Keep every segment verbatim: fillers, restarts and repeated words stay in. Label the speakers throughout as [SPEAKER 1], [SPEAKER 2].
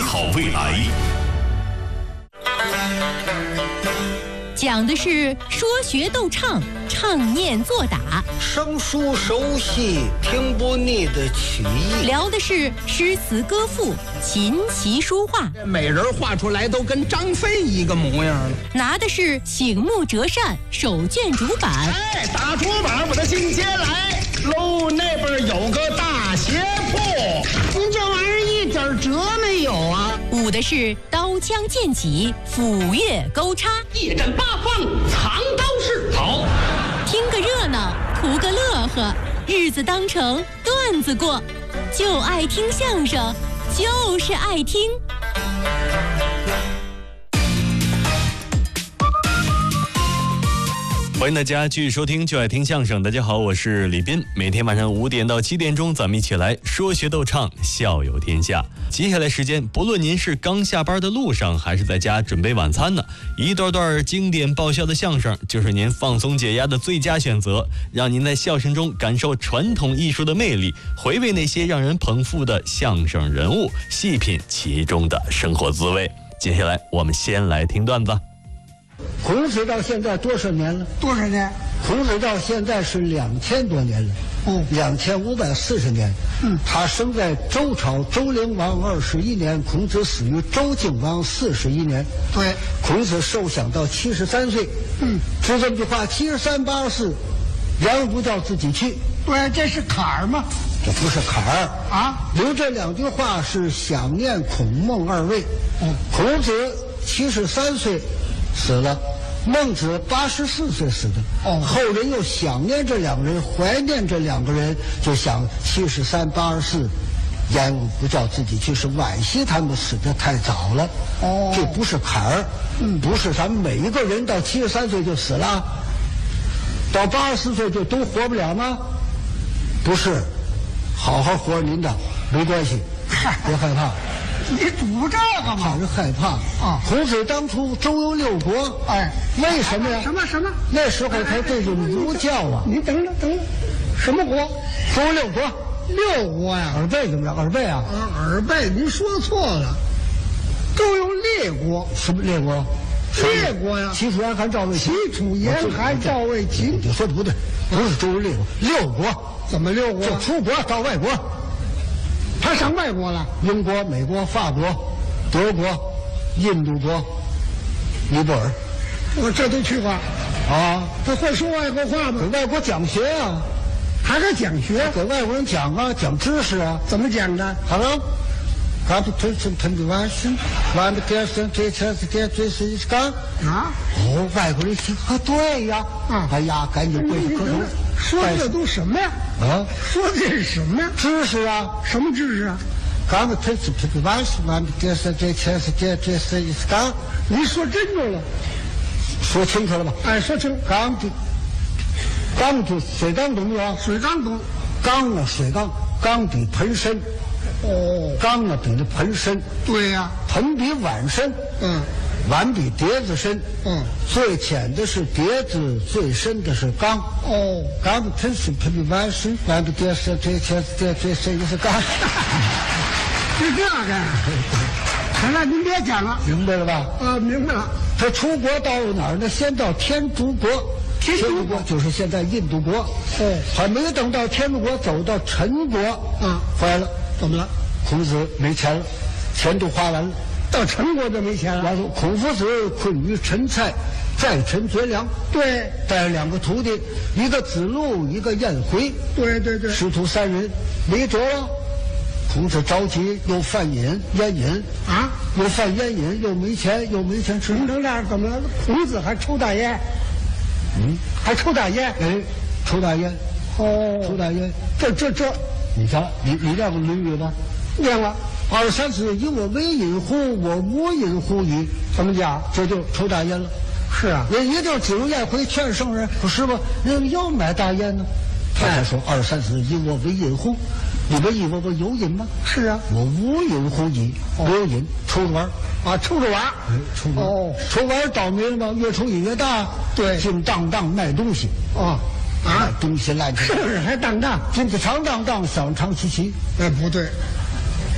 [SPEAKER 1] 好未来。
[SPEAKER 2] 讲的是说学逗唱，唱念做打，
[SPEAKER 3] 生疏熟悉，听不腻的曲艺。
[SPEAKER 2] 聊的是诗词歌赋，琴棋书画。
[SPEAKER 4] 美人画出来都跟张飞一个模样了。
[SPEAKER 2] 拿的是醒目折扇，手卷竹板。
[SPEAKER 4] 哎，打竹板我的进阶来喽，那边有个大鞋铺。
[SPEAKER 3] 您这玩意儿一点辙没有啊！
[SPEAKER 2] 舞的是刀枪剑戟，斧钺钩叉，
[SPEAKER 4] 一阵八方藏刀式。好，
[SPEAKER 2] 听个热闹，图个乐呵，日子当成段子过，就爱听相声，就是爱听。
[SPEAKER 5] 欢迎大家继续收听就爱听相声。大家好，我是李斌。每天晚上五点到七点钟，咱们一起来说学逗唱，笑有天下。接下来时间，不论您是刚下班的路上，还是在家准备晚餐呢，一段段经典爆笑的相声就是您放松解压的最佳选择，让您在笑声中感受传统艺术的魅力，回味那些让人捧腹的相声人物，细品其中的生活滋味。接下来我们先来听段子。
[SPEAKER 3] 孔子到现在多少年了？
[SPEAKER 6] 多少年？
[SPEAKER 3] 孔子到现在是两千多年了。
[SPEAKER 6] 哦，
[SPEAKER 3] 两千五百四十年。
[SPEAKER 6] 嗯，
[SPEAKER 3] 他生在周朝周灵王二十一年，孔子死于周敬王四十一年。
[SPEAKER 6] 对，
[SPEAKER 3] 孔子寿享到七十三岁。
[SPEAKER 6] 嗯，
[SPEAKER 3] 就这么句话，七十三八十四，言不叫自己去。
[SPEAKER 6] 对，这是坎儿吗？
[SPEAKER 3] 这不是坎儿
[SPEAKER 6] 啊！
[SPEAKER 3] 留这两句话是想念孔孟二位。
[SPEAKER 6] 嗯，
[SPEAKER 3] 孔子七十三岁死了，孟子八十四岁死的。
[SPEAKER 6] 哦，
[SPEAKER 3] 后人又想念这两个人，怀念这两个人，就想七十三八十四，言不叫自己去，是惋惜他们死得太早了。
[SPEAKER 6] 哦，
[SPEAKER 3] 这不是坎儿。
[SPEAKER 6] 嗯，
[SPEAKER 3] 不是咱们每一个人到七十三岁就死了，到八十四岁就都活不了吗？不是，好好活您的没关系，别害怕。
[SPEAKER 6] 你赌这个吗？
[SPEAKER 3] 怕是害怕
[SPEAKER 6] 啊！
[SPEAKER 3] 孔子当初周游六国，
[SPEAKER 6] 哎，
[SPEAKER 3] 为什么呀？
[SPEAKER 6] 什么什么？
[SPEAKER 3] 那时候他这是儒教啊！
[SPEAKER 6] 你等等等等，什么国？
[SPEAKER 3] 周游六国，
[SPEAKER 6] 六国呀！
[SPEAKER 3] 耳背怎么样？耳背啊！
[SPEAKER 6] 啊，耳背，您说错了，周游列国。
[SPEAKER 3] 什么列国？
[SPEAKER 6] 列国呀！
[SPEAKER 3] 齐楚燕韩赵魏秦。
[SPEAKER 6] 齐楚燕韩赵魏秦。
[SPEAKER 3] 你说的不对，不是周游列国，六国。
[SPEAKER 6] 怎么六国？
[SPEAKER 3] 就出国到外国。
[SPEAKER 6] 他上外国了，
[SPEAKER 3] 英国、美国、法国、德国、印度国、尼泊尔，
[SPEAKER 6] 我这都去过。
[SPEAKER 3] 啊，
[SPEAKER 6] 他会说外国话吗？
[SPEAKER 3] 给外国讲学啊，
[SPEAKER 6] 还给讲学，
[SPEAKER 3] 给外国人讲啊，讲知识啊。
[SPEAKER 6] 怎么讲的？
[SPEAKER 3] 好了，他不推陈陈的完事，完了第二天这才是这这是一讲
[SPEAKER 6] 啊。
[SPEAKER 3] 哦，外国人听啊，对呀，
[SPEAKER 6] 啊，
[SPEAKER 3] 哎呀，赶紧跪磕头。
[SPEAKER 6] 说这都什么呀？
[SPEAKER 3] 啊，
[SPEAKER 6] 说这是什么呀？
[SPEAKER 3] 知识啊，
[SPEAKER 6] 什么知识啊？
[SPEAKER 3] 刚刚推是推的完事，完了这是这才是这这是一讲。
[SPEAKER 6] 你说真着了，
[SPEAKER 3] 说清楚了吧？
[SPEAKER 6] 哎，说清。
[SPEAKER 3] 缸的，缸的水缸懂没有？
[SPEAKER 6] 水缸懂。
[SPEAKER 3] 缸啊，水缸，缸比盆深。
[SPEAKER 6] 哦，
[SPEAKER 3] 缸啊比那盆深。
[SPEAKER 6] 对呀、啊，
[SPEAKER 3] 盆比碗深。
[SPEAKER 6] 嗯。
[SPEAKER 3] 碗比碟子深，
[SPEAKER 6] 嗯，最
[SPEAKER 3] 浅的是碟子，最深的是缸。
[SPEAKER 6] 哦，
[SPEAKER 3] 缸的盆是盆比碗深，碗比碟子最浅最最深的是缸。
[SPEAKER 6] 是这个。行了，您别讲了，
[SPEAKER 3] 明白了吧？
[SPEAKER 6] 啊，明白了。
[SPEAKER 3] 他出国到哪儿呢？先到天竺国，
[SPEAKER 6] 天竺
[SPEAKER 3] 国就是现在印度国。
[SPEAKER 6] 哦，
[SPEAKER 3] 还没等到天竺国，走到陈国，
[SPEAKER 6] 啊，
[SPEAKER 3] 坏了，
[SPEAKER 6] 怎么了？
[SPEAKER 3] 孔子没钱了，钱都花完了。
[SPEAKER 6] 到陈国就没钱了。
[SPEAKER 3] 完了，孔夫子困于陈蔡，在陈绝粮。
[SPEAKER 6] 对，
[SPEAKER 3] 带了两个徒弟，一个子路，一个颜回。
[SPEAKER 6] 对对对，
[SPEAKER 3] 师徒三人没辙了。孔子着急，又犯瘾烟瘾
[SPEAKER 6] 啊，
[SPEAKER 3] 又犯烟瘾，又没钱，又没钱吃。
[SPEAKER 6] 成这样怎么了？孔子还抽大烟？
[SPEAKER 3] 嗯，
[SPEAKER 6] 还抽大烟？
[SPEAKER 3] 哎，抽大烟。
[SPEAKER 6] 哦，
[SPEAKER 3] 抽大烟。
[SPEAKER 6] 这这这，
[SPEAKER 3] 你瞧，你你念过《论语》吗？
[SPEAKER 6] 念了。
[SPEAKER 3] 二三子以我为饮乎？我无饮乎矣。
[SPEAKER 6] 怎么讲？
[SPEAKER 3] 这就抽大烟了。
[SPEAKER 6] 是啊，
[SPEAKER 3] 人一定子路颜回劝圣人，可是吧，人要买大烟呢。他才说二三子以我为饮乎？你们以我为有瘾吗？
[SPEAKER 6] 是啊，
[SPEAKER 3] 我无饮乎矣，没有瘾，抽着玩
[SPEAKER 6] 啊，抽着玩。
[SPEAKER 3] 哎，抽玩
[SPEAKER 6] 哦，
[SPEAKER 3] 抽玩倒霉了吗？越抽瘾越大。
[SPEAKER 6] 对，
[SPEAKER 3] 净当当卖东西
[SPEAKER 6] 啊。
[SPEAKER 3] 啊，东西烂
[SPEAKER 6] 是不是还当当？
[SPEAKER 3] 金子长当当，小长齐齐。
[SPEAKER 6] 哎，不对，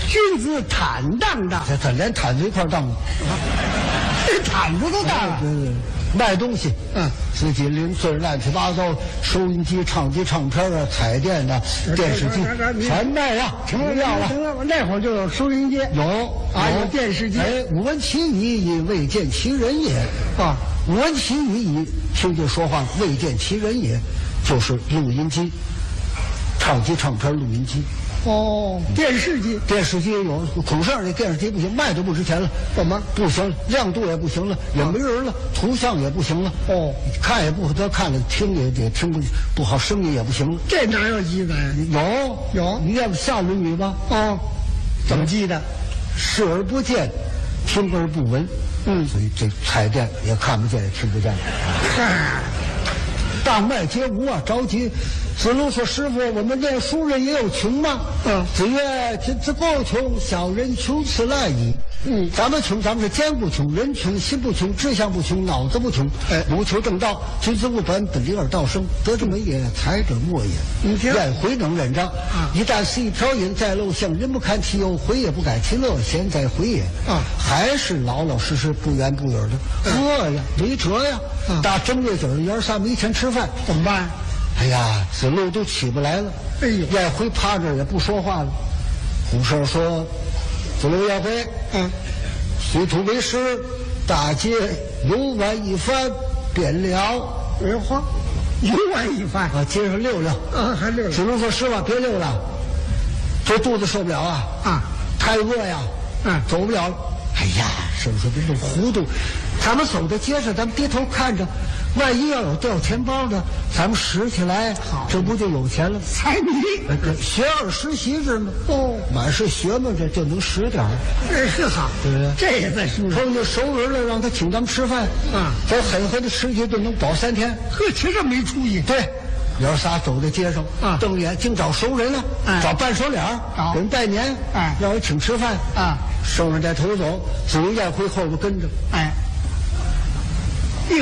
[SPEAKER 6] 君子坦荡荡，
[SPEAKER 3] 这他连摊子一块当了，
[SPEAKER 6] 这毯子都当了。
[SPEAKER 3] 对对，卖东西，
[SPEAKER 6] 嗯，
[SPEAKER 3] 自己零碎乱七八糟，收音机、唱机、唱片啊，彩电的、电视机全卖呀，
[SPEAKER 6] 成了
[SPEAKER 3] 要了。
[SPEAKER 6] 成了，那会儿就有收音机，
[SPEAKER 3] 有
[SPEAKER 6] 啊，有电视机。
[SPEAKER 3] 哎，吾闻其语，未见其人也。
[SPEAKER 6] 啊，
[SPEAKER 3] 吾闻其语，听见说话，未见其人也，就是录音机、唱机、唱片、录音机。
[SPEAKER 6] 哦，电视机，
[SPEAKER 3] 电视机有，孔圣的电视机不行，卖都不值钱了。
[SPEAKER 6] 怎么
[SPEAKER 3] 不行了？亮度也不行了，也没人了，图像也不行了。
[SPEAKER 6] 哦，
[SPEAKER 3] 看也不得看了，听也也听不不好，声音也不行了。
[SPEAKER 6] 这哪有机子呀？
[SPEAKER 3] 有
[SPEAKER 6] 有，
[SPEAKER 3] 你念过下论语吧？
[SPEAKER 6] 哦，怎么记的？
[SPEAKER 3] 视而不见，听而不闻。
[SPEAKER 6] 嗯，
[SPEAKER 3] 所以这彩电也看不见，也听不见。
[SPEAKER 6] 嗨，
[SPEAKER 3] 当麦皆无啊，着急。子路说：“师傅，我们念书人也有穷吗？”
[SPEAKER 6] 嗯，
[SPEAKER 3] 子曰：“君子不穷，小人穷此赖矣。”
[SPEAKER 6] 嗯，
[SPEAKER 3] 咱们穷，咱们是肩不穷，人穷，心不穷，志向不穷，脑子不穷。
[SPEAKER 6] 哎，
[SPEAKER 3] 不求正道，君子务本，本立而道生。德之美也，才者默也。
[SPEAKER 6] 你听，
[SPEAKER 3] 颜回能忍让。
[SPEAKER 6] 啊，
[SPEAKER 3] 一旦肆意飘饮，在陋巷，人不堪其忧，回也不改其乐，贤哉回也。
[SPEAKER 6] 啊，
[SPEAKER 3] 还是老老实实，不言不语的。饿呀，没辙呀。
[SPEAKER 6] 啊，
[SPEAKER 3] 大正月九儿，爷儿仨没钱吃饭，
[SPEAKER 6] 怎么办？
[SPEAKER 3] 哎呀，子路都起不来了。
[SPEAKER 6] 哎呦，
[SPEAKER 3] 颜回趴着也不说话了。虎寿说：“子路颜回，
[SPEAKER 6] 嗯，
[SPEAKER 3] 随土为师，大街游玩一番，便了。
[SPEAKER 6] 哎花，游玩一番
[SPEAKER 3] 啊，街上溜溜。
[SPEAKER 6] 啊，还溜溜。
[SPEAKER 3] 子路说：师傅，别溜了，这肚子受不了啊！
[SPEAKER 6] 啊，
[SPEAKER 3] 太饿呀，
[SPEAKER 6] 嗯，
[SPEAKER 3] 走不了了。哎呀，师傅说别弄糊涂，咱们走在街上，咱们低头看着。”万一要有掉钱包的，咱们拾起来，这不就有钱了？
[SPEAKER 6] 财迷，
[SPEAKER 3] 学而时习之嘛。
[SPEAKER 6] 哦，
[SPEAKER 3] 满是学嘛，这就能拾点儿。
[SPEAKER 6] 这是好，
[SPEAKER 3] 对不对？
[SPEAKER 6] 这也在书上。
[SPEAKER 3] 碰见熟人了，让他请咱们吃饭，
[SPEAKER 6] 啊，
[SPEAKER 3] 咱狠狠的吃一顿，能饱三天。
[SPEAKER 6] 呵，其实没出息。
[SPEAKER 3] 对，爷儿仨走在街上，
[SPEAKER 6] 啊，
[SPEAKER 3] 瞪眼净找熟人了，
[SPEAKER 6] 哎，
[SPEAKER 3] 找半熟脸儿，给人拜年，
[SPEAKER 6] 哎，
[SPEAKER 3] 让人请吃饭，
[SPEAKER 6] 啊，
[SPEAKER 3] 圣人带头走，子路颜回后边跟着，
[SPEAKER 6] 哎，哟。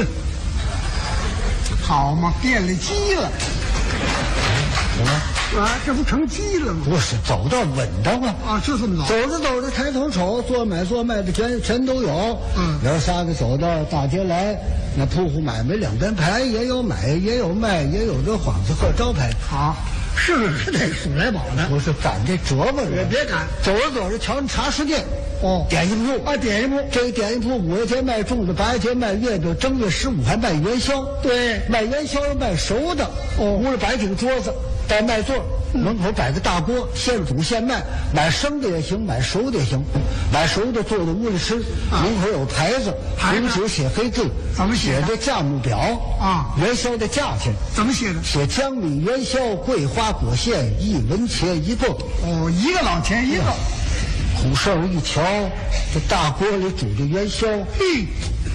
[SPEAKER 6] 好嘛，变了鸡了，
[SPEAKER 3] 什么？
[SPEAKER 6] 啊，这不成鸡了吗？
[SPEAKER 3] 不是，走到稳当啊！
[SPEAKER 6] 啊，就这么走。
[SPEAKER 3] 走着走着，抬头瞅，做买做卖的全全都有。
[SPEAKER 6] 嗯，
[SPEAKER 3] 爷儿仨个走到大街来，那铺户买卖两边排，也有买，也有卖，也有这幌子和招牌。
[SPEAKER 6] 好，是是得数来宝的。
[SPEAKER 3] 不是赶这折吧？
[SPEAKER 6] 别别赶，
[SPEAKER 3] 走着走着，瞧着茶食店。
[SPEAKER 6] 哦，
[SPEAKER 3] 点心铺
[SPEAKER 6] 啊，点心铺，
[SPEAKER 3] 这个点心铺五月节卖粽子，八月节卖月饼，正月十五还卖元宵。
[SPEAKER 6] 对，
[SPEAKER 3] 卖元宵卖熟的。
[SPEAKER 6] 哦，
[SPEAKER 3] 屋里摆几个桌子，带麦座，门口摆个大锅，现煮现卖，买生的也行，买熟的也行。买熟的坐在屋里吃，门口有牌子，红纸写黑字，
[SPEAKER 6] 怎么写
[SPEAKER 3] 的？价目表
[SPEAKER 6] 啊，
[SPEAKER 3] 元宵的价钱
[SPEAKER 6] 怎么写的？
[SPEAKER 3] 写江米元宵，桂花果馅，一文钱一个。
[SPEAKER 6] 哦，一个老钱一个。
[SPEAKER 3] 虎少一瞧，这大锅里煮的元宵，
[SPEAKER 6] 嘿，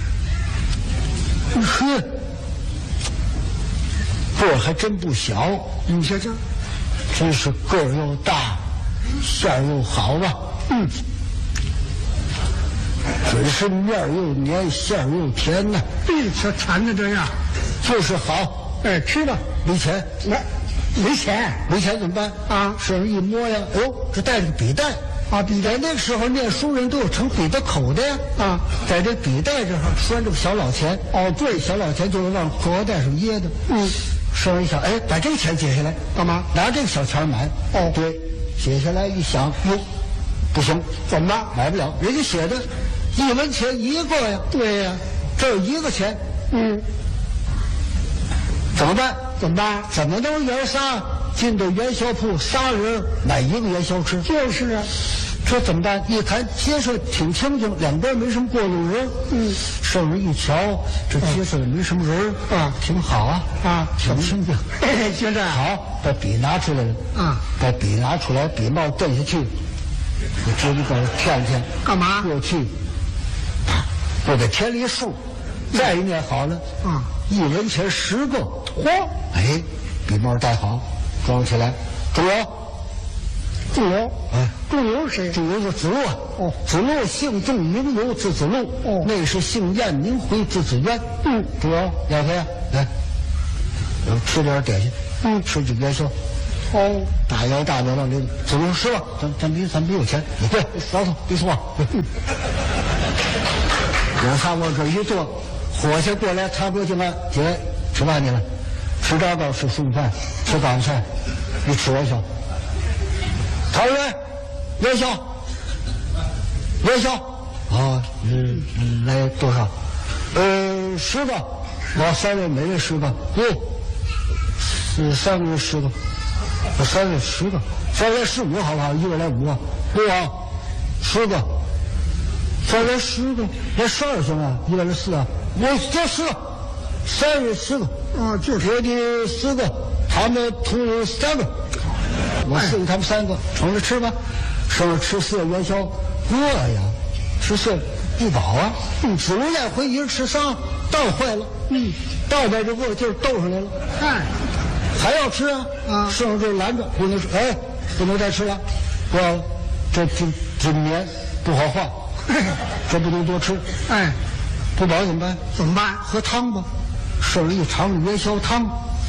[SPEAKER 3] 呵，个儿还真不小。
[SPEAKER 6] 你瞧瞧，
[SPEAKER 3] 真是个儿又大，馅儿又好啊。嗯，准是面儿又黏，馅儿又甜呐、啊。
[SPEAKER 6] 哎，瞧馋的这样，
[SPEAKER 3] 就是好。
[SPEAKER 6] 哎，吃吧。
[SPEAKER 3] 没钱，
[SPEAKER 6] 来，没钱，
[SPEAKER 3] 没钱怎么办
[SPEAKER 6] 啊？
[SPEAKER 3] 身上一摸呀，哎呦，这带着个笔袋。啊，笔袋那个时候念书人都有盛笔的口的呀。啊，在这笔袋这上拴着个小老钱。哦，对，小老钱就是往裤腰带上掖的。嗯，身上一想，哎，把这个钱解下来干嘛？拿这个小钱买。哦，对，解下来一想，哟，不行，怎么办？买不了，人家写的一文钱一个呀。对呀，这有一个钱。嗯，怎么办？怎么办？怎么能爷儿仨进到元宵铺，仨人买一个元宵吃？就是啊。这怎么办？一看街上挺清静，两边没什么过路人。嗯，圣人一瞧，这街上也没什么人啊，挺好啊，啊，挺清静。哎，学长，好，把笔拿出来了。啊，把笔拿出来，笔帽蹬下去，你直接给我跳去。干嘛？过去，我给填了一数，再一念好了。啊，一文钱十个。嚯！哎，笔帽戴好，装起来。主游，主游，哎。仲由谁？仲由是子路啊。哦，子路姓仲，名由，字子路。哦，那是姓晏，名回，字子渊。嗯，主由，两回啊，来，吃点点心。嗯，吃几元宵。 哦，大摇大摆往里走路是吧？咱咱比咱比有钱，你对，老头别说话。我看往这一坐，伙计过来差不多就按姐吃饭去了，吃大糕吃素饭吃港菜，你吃元宵。桃园元宵元宵啊，嗯，来多少？呃，十个，我三位每人十个，不，是三个人十个，我三位十个，三位十五好不好？一个来五个，不啊，十个，三位十个，来十二行啊，一个来四啊，我这十个，三位十个，啊，就是我的四个，他们图三个，我四个他们三个，冲着吃吧，剩下吃四个元宵，饿呀，吃四个。不饱啊！嗯，子午宴回一人吃仨，倒坏了。嗯，倒把这个劲儿斗上来了。哎，还要吃啊！啊，剩下这拦着，不能吃。哎，不能再吃了。不要了，这这这年不好化，这不能多吃。哎，不饱怎么办？怎么办？喝汤吧，剩了一尝元宵汤。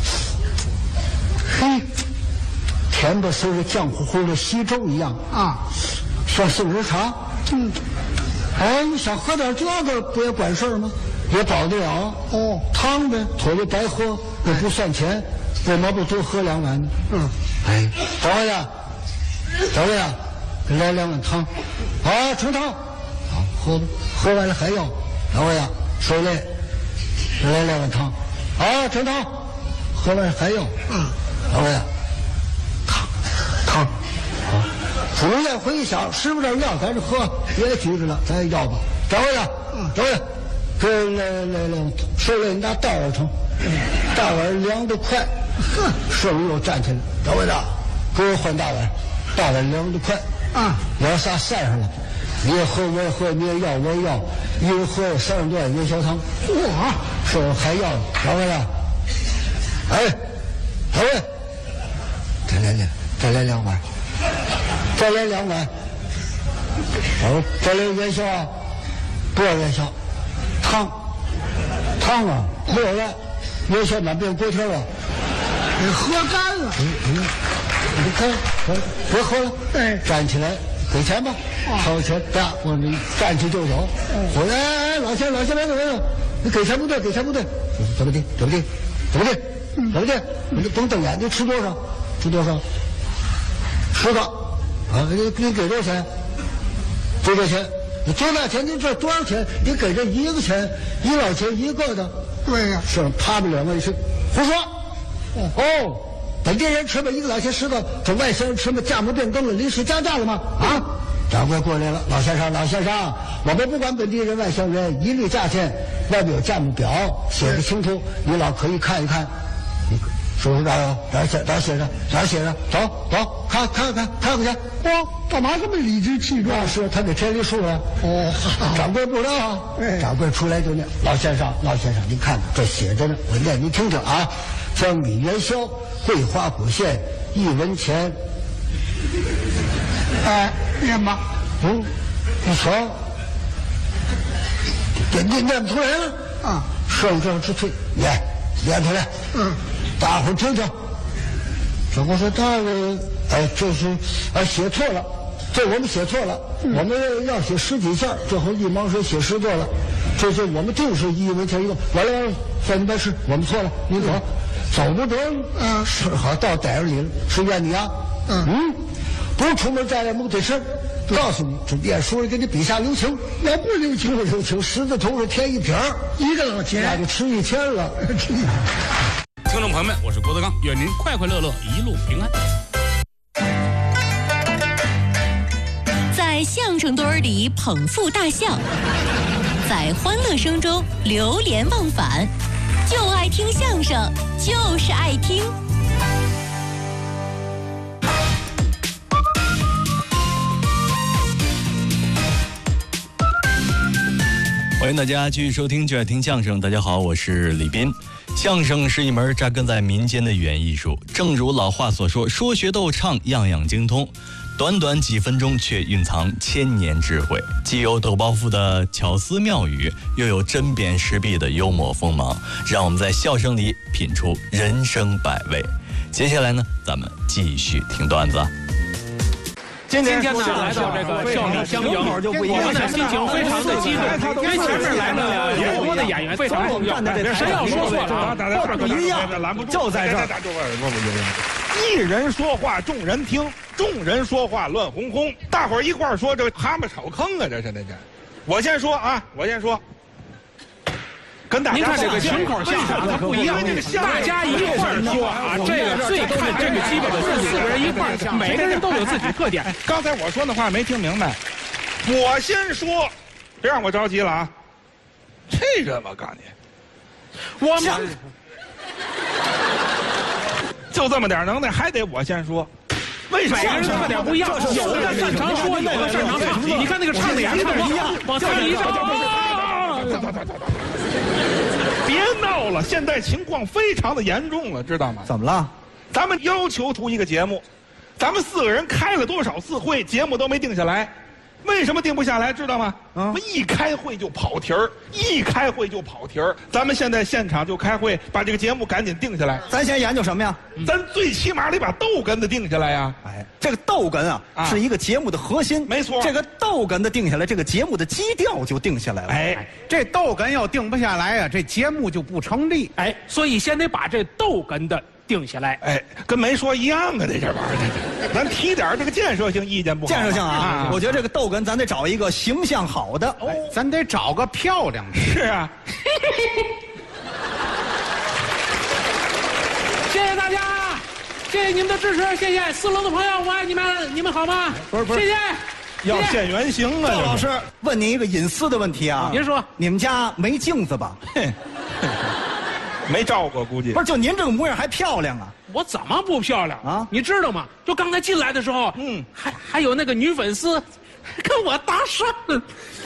[SPEAKER 3] 嘿，甜吧似的，酱乎乎的稀粥一样啊，像杏仁茶。嗯。哎，你想喝点这个不也管事儿吗？也保得了哦。汤呗，妥就白喝，也不算钱，为嘛不多喝两碗呢？嗯。哎，掌柜的，掌柜的，给来两碗汤。啊，盛汤。好，喝吧，喝完了还要。掌柜的，受累，给来两碗汤。啊，盛汤。喝完了还要。嗯。掌柜的，汤，汤。啊。主宴回一想，师傅这药咱这喝别拘着了，咱也要吧。掌柜的，掌柜的，给来来来，受累你拿大碗盛，大碗凉得快。呵，师傅又站起来，掌柜的，给我换大碗，大碗凉得快。啊，我仨散上了，你也喝我也喝，你也要我也要，一人喝了三十多碗元宵汤。哇，师傅还要呢，掌柜的，哎，掌柜，再来两，再来两碗。再来两碗，哦，再来元宵啊，多少元宵？汤，汤啊，没有了，元宵满变锅贴了，你喝干了。嗯嗯，你看，别喝了，哎，站起来，给钱吧，掏钱，呀，我你站起就走。回来，老钱，老钱，来来来，你给钱不对，给钱不对，怎么的？怎么的？怎么的？怎么的？你甭瞪眼，你吃多少？吃多少？十个。啊，你你给多少钱？多少钱？你多大钱？你这多少钱？你给这一个钱，一老钱一个的。对呀、啊，是啪啪两个一声，胡说！哦，本地人吃吧，一个老钱十个，这外乡人吃吧，价目变更了，临时加价了吗？啊！掌柜过来了，老先生，老先生，我们不管本地人、外乡人，一律价钱，外面有价目表，写的清楚，你老可以看一看。你叔叔哪有？哪写？哪写着？哪写着？走走，看看看看看去。哇，干嘛这么理直气壮？是他给填的数啊。哦，掌柜不知道啊。哎，掌柜出来就念：老先生，老先生，您看这写着呢，我念您听听啊。江米元宵，桂花果馅，一文钱。哎，念吧。嗯，你瞧，念念念不出来了啊！胜正之退，念念出来。嗯。大伙儿听听，这我说大人，哎，这是哎写错了，这我们写错了，嗯、我们要写十几下，最后一忙说写十个了，这是我们定是一文钱一个，完了完了，算你办事，我们错了，你走，走不得，嗯，是好到逮着你了，是怨你啊，嗯嗯，不是出门在外没得事，告诉你，这念书给你笔下留情，要不留情不留情，十字头上添一撇一个老钱，那就吃一千了。
[SPEAKER 1] 听众朋友们，我是郭德纲，愿您快快乐乐，一路平安。
[SPEAKER 2] 在相声堆儿里捧腹大笑，在欢乐声中流连忘返，就爱听相声，就是爱听。
[SPEAKER 5] 欢迎大家继续收听就爱听相声。大家好，我是李斌。相声是一门扎根在民间的语言艺术，正如老话所说，说学逗唱样样精通，短短几分钟却蕴藏千年智慧，既有抖包袱的巧思妙语，又有针砭时弊的幽默锋芒，让我们在笑声里品出人生百味。 接下来呢，咱们继续听段子。
[SPEAKER 1] 今天呢，来到这个笑里相迎，我们的心情非常的激动，因为前面来了很多的演员非常重要，谁要说错了啊，
[SPEAKER 7] 报不一样，就在这儿。一人说话众人听，众人说话乱哄哄，大伙儿一块儿说这蛤蟆炒坑啊，这是那这。我先说啊，我先说。跟大家
[SPEAKER 1] 您看这个群口相声它不一样，大家一块儿说啊，这个最看这个基本的是四个人一块儿讲，每个人都有自己特点。
[SPEAKER 7] 刚才我说那话没听明白，我先说，别让我着急了啊。这人我告诉你，
[SPEAKER 1] 我们
[SPEAKER 7] 就这么点能耐，还得我先说。为什么？
[SPEAKER 1] 每个人特点不一样，有的擅长说，有的擅长唱。你看那个唱的也差不多，往台里一站。
[SPEAKER 7] 别闹了，现在情况非常的严重了，知道吗？
[SPEAKER 3] 怎么了？
[SPEAKER 7] 咱们要求出一个节目，咱们四个人开了多少次会，节目都没定下来。为什么定不下来？知道吗？我们一开会就跑题儿，一开会就跑题儿。咱们现在现场就开会，把这个节目赶紧定下来。
[SPEAKER 3] 咱先研究什么呀？
[SPEAKER 7] 咱最起码得把逗哏的定下来呀。
[SPEAKER 3] 哎，这个逗哏啊，
[SPEAKER 7] 啊
[SPEAKER 3] 是一个节目的核心。
[SPEAKER 7] 没错
[SPEAKER 3] 这个逗哏的定下来，这个节目的基调就定下来了。
[SPEAKER 7] 哎，
[SPEAKER 6] 这逗哏要定不下来呀、啊，这节目就不成立。
[SPEAKER 1] 哎，所以先得把这逗哏的定下来。
[SPEAKER 7] 哎，跟没说一样啊，这这玩意儿，咱提点这个建设性意见不好。
[SPEAKER 3] 建设性啊，啊我觉得这个逗哏咱得找一个形象好的。
[SPEAKER 6] 哦，咱得找个漂亮的。
[SPEAKER 7] 是啊。
[SPEAKER 1] 谢谢大家，谢谢你们的支持，谢谢四楼的朋友，我爱你们，你们好吗？
[SPEAKER 3] 不是不是
[SPEAKER 1] 谢谢。
[SPEAKER 7] 要现原形啊！
[SPEAKER 3] 赵老师，问你一个隐私的问题啊。
[SPEAKER 1] 您说，
[SPEAKER 3] 你们家没镜子吧？
[SPEAKER 7] 没照过，估计
[SPEAKER 3] 不是，就您这个模样还漂亮啊？
[SPEAKER 1] 我怎么不漂亮
[SPEAKER 3] 啊？
[SPEAKER 1] 你知道吗？就刚才进来的时候，嗯，还还有那个女粉丝跟我搭讪。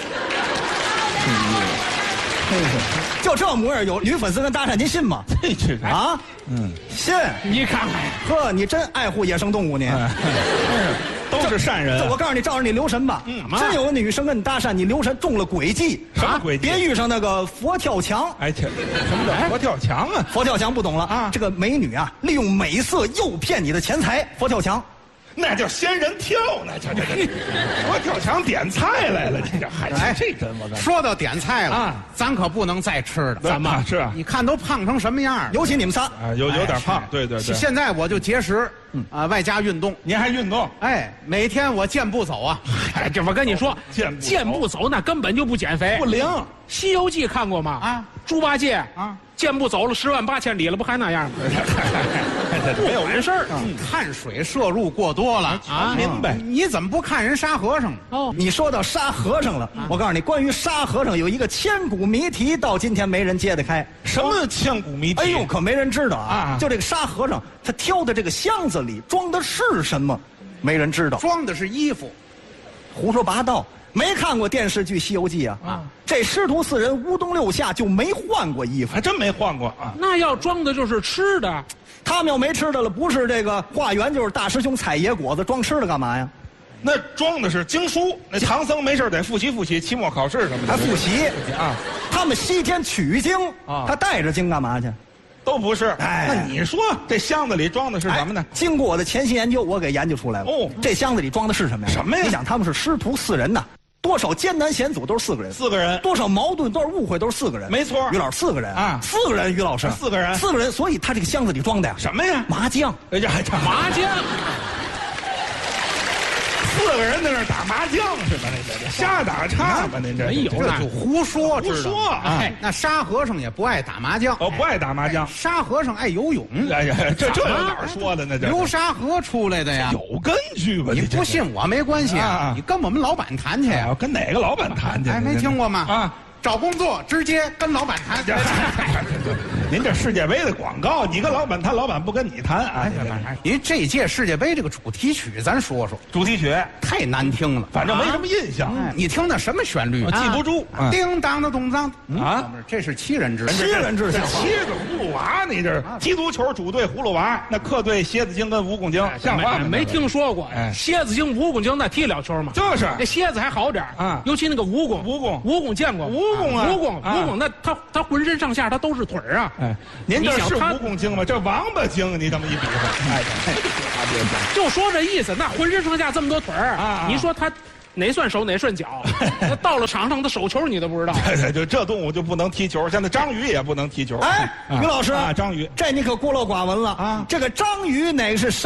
[SPEAKER 3] 就这模样，有女粉丝跟搭讪，您信吗？
[SPEAKER 7] 这这
[SPEAKER 3] 啊，嗯，信。
[SPEAKER 1] 你看看，
[SPEAKER 3] 呵，你真爱护野生动物，您。
[SPEAKER 7] 都是善人。
[SPEAKER 3] 这我告诉你，照着你留神吧。嗯，真有个女生跟你搭讪，你留神中了诡计。
[SPEAKER 7] 什么诡计？
[SPEAKER 3] 别遇上那个佛跳墙。
[SPEAKER 7] 哎，这什么叫佛跳墙啊？
[SPEAKER 3] 佛跳墙不懂了啊？这个美女啊，利用美色诱骗你的钱财。佛跳墙。
[SPEAKER 7] 那叫仙人跳，那叫这个佛跳墙点菜来了，这叫还
[SPEAKER 6] 哎，
[SPEAKER 7] 这真我
[SPEAKER 6] 说到点菜了啊，咱可不能再吃了。
[SPEAKER 7] 怎么是啊？
[SPEAKER 6] 你看都胖成什么样？
[SPEAKER 3] 尤其你们仨
[SPEAKER 7] 啊，有有点胖。对对对。
[SPEAKER 6] 现在我就节食，啊，外加运动。
[SPEAKER 7] 您还运动？
[SPEAKER 6] 哎，每天我健步走啊。
[SPEAKER 1] 哎，这我跟你说，
[SPEAKER 7] 健
[SPEAKER 1] 健步走那根本就不减肥，
[SPEAKER 7] 不灵。《
[SPEAKER 1] 西游记》看过吗？啊，猪八戒啊，健步走了十万八千里了，不还那样吗？
[SPEAKER 7] 没有
[SPEAKER 1] 完事儿，
[SPEAKER 6] 碳水摄入过多了啊！
[SPEAKER 7] 明白？
[SPEAKER 6] 你怎么不看人沙和尚？
[SPEAKER 3] 哦，你说到沙和尚了，我告诉你，关于沙和尚有一个千古谜题，到今天没人揭得开。
[SPEAKER 7] 什么千古谜题？
[SPEAKER 3] 哎呦，可没人知道啊！就这个沙和尚，他挑的这个箱子里装的是什么？没人知道。
[SPEAKER 6] 装的是衣服，
[SPEAKER 3] 胡说八道。没看过电视剧《西游记》啊？啊，这师徒四人无冬六夏就没换过衣服，
[SPEAKER 7] 还真没换过啊。
[SPEAKER 1] 那要装的就是吃的，
[SPEAKER 3] 他们要没吃的了，不是这个化缘，就是大师兄采野果子，装吃的干嘛呀？
[SPEAKER 7] 那装的是经书，那唐僧没事得复习复习，期末考试什么的。
[SPEAKER 3] 还复习
[SPEAKER 7] 啊？
[SPEAKER 3] 他们西天取经啊，他带着经干嘛去？
[SPEAKER 7] 都不是。
[SPEAKER 3] 哎，
[SPEAKER 7] 那你说这箱子里装的是什么呢？
[SPEAKER 3] 哎、经过我的潜心研究，我给研究出来了。哦，这箱子里装的是什么呀？
[SPEAKER 7] 什么呀？
[SPEAKER 3] 你想，他们是师徒四人呐。多少艰难险阻都是四个人，
[SPEAKER 7] 四个人；
[SPEAKER 3] 多少矛盾，多少误会都是四个人。
[SPEAKER 7] 没错，
[SPEAKER 3] 于老师四个人啊，四个人，于老师
[SPEAKER 7] 四个人，
[SPEAKER 3] 四个人。所以他这个箱子里装的呀，
[SPEAKER 7] 什么呀？
[SPEAKER 3] 麻将。
[SPEAKER 7] 哎呀，
[SPEAKER 1] 麻将。
[SPEAKER 7] 四个人在那打麻将是吧？那这瞎打岔吧？您这
[SPEAKER 6] 没有，那就胡说，
[SPEAKER 7] 胡说啊！
[SPEAKER 6] 哎，那沙和尚也不爱打麻将，
[SPEAKER 7] 哦，不爱打麻将。
[SPEAKER 6] 沙和尚爱游泳。
[SPEAKER 7] 哎呀，这这有哪儿说的呢？这
[SPEAKER 6] 流沙河出来的呀，
[SPEAKER 7] 有根据吧？
[SPEAKER 6] 你不信我没关系啊，你跟我们老板谈去呀。
[SPEAKER 7] 跟哪个老板谈去？
[SPEAKER 6] 哎，没听过吗？
[SPEAKER 7] 啊。
[SPEAKER 6] 找工作直接跟老板谈。
[SPEAKER 7] 您这世界杯的广告，你跟老板谈，老板不跟你谈啊？
[SPEAKER 6] 您这届世界杯这个主题曲，咱说说。
[SPEAKER 7] 主题曲
[SPEAKER 6] 太难听了，
[SPEAKER 7] 反正没什么印象。
[SPEAKER 6] 你听那什么旋律？
[SPEAKER 7] 我记不住。
[SPEAKER 6] 叮当的咚当
[SPEAKER 7] 啊，
[SPEAKER 6] 这是七人制。
[SPEAKER 3] 七人制，
[SPEAKER 7] 七个葫芦娃，你这踢足球主队葫芦娃，那客队蝎子精跟蜈蚣精，像话吗？
[SPEAKER 1] 没听说过。蝎子精、蜈蚣精那踢了球吗？
[SPEAKER 7] 就是，
[SPEAKER 1] 这蝎子还好点啊，尤其那个蜈蚣，
[SPEAKER 7] 蜈蚣，
[SPEAKER 1] 蜈蚣见过。
[SPEAKER 7] 蜈蚣啊，
[SPEAKER 1] 蜈蚣，蜈蚣，那他他浑身上下他都是腿啊，
[SPEAKER 7] 哎，您这是蜈蚣精吗？这王八精，你这么一比划，哎，
[SPEAKER 1] 就说这意思。那浑身上下这么多腿儿啊，你说他哪算手哪算脚？那到了场上的手球你都不知道。
[SPEAKER 7] 对对，就这动物就不能踢球，现在章鱼也不能踢球。
[SPEAKER 8] 哎，于老师，
[SPEAKER 7] 啊，章鱼，
[SPEAKER 8] 这你可孤陋寡闻了啊！这个章鱼哪是手？